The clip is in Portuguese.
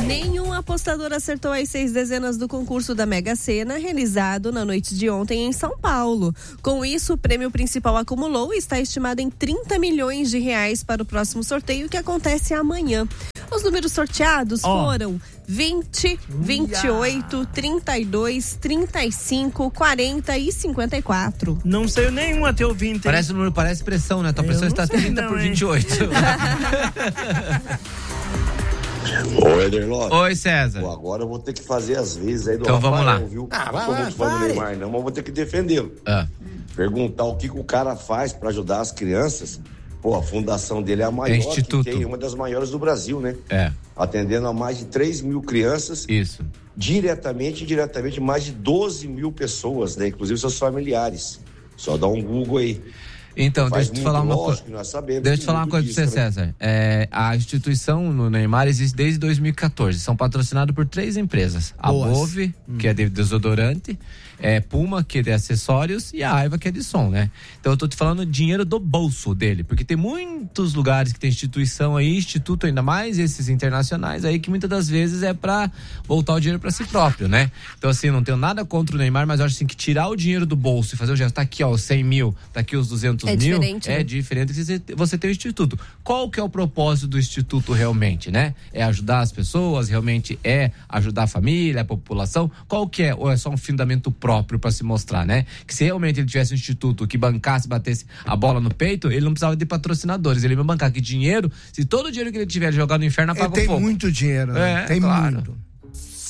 Nenhum apostador acertou as 6 dezenas do concurso da Mega Sena, realizado na noite de ontem em São Paulo. Com isso, o prêmio principal acumulou e está estimado em 30 milhões de reais para o próximo sorteio, que acontece amanhã. Os números sorteados foram 20, 28, 32, 35, 40 e 54. Não saiu nenhum até o 20. Parece número, parece pressão, né? Tua pressão está 30 por 28. Ô, Eder Lopes. Oi, César. Pô, agora eu vou ter que fazer as vezes aí do Então Rafael, vamos lá. viu? Não sou muito fã do Neymar, não, mas vou ter que defendê-lo. Perguntar o que o cara faz pra ajudar as crianças. Pô, a fundação dele é a maior Instituto. que tem, uma das maiores do Brasil, né? É. Atendendo a mais de 3 mil crianças. Isso. Diretamente e indiretamente, mais de 12 mil pessoas, né? Inclusive seus familiares. Só dá um Google aí. Então, deixa eu te falar uma coisa. Deixa eu te falar uma coisa pra você, César. A instituição no Neymar existe desde 2014. São patrocinados por 3 empresas. A Bove, que é de desodorante, Puma, que é de acessórios, e a Aiva, que é de som, né? Então eu tô te falando dinheiro do bolso dele, porque tem muitos lugares que tem instituição aí, instituto, ainda mais esses internacionais aí, que muitas das vezes é pra voltar o dinheiro pra si próprio, né? Então assim, não tenho nada contra o Neymar, mas eu acho assim que tirar o dinheiro do bolso e fazer o gesto, tá aqui ó, os 100 mil, tá aqui os 200 mil, diferente, né? É diferente que você tem o instituto. Qual que é o propósito do instituto realmente, né? É ajudar as pessoas, realmente é ajudar a família, a população? Qual que é? Ou é só um fundamento próprio para se mostrar, né? Que se realmente ele tivesse um instituto que bancasse, batesse a bola no peito, ele não precisava de patrocinadores, ele ia bancar que dinheiro, se todo o dinheiro que ele tiver jogado no inferno apaga o fogo. Tem muito dinheiro, né? Tem claro. muito.